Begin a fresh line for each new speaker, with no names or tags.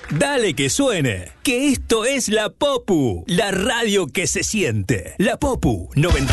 Dale que suene, que esto es La Popu, la radio que se siente. La Popu 90.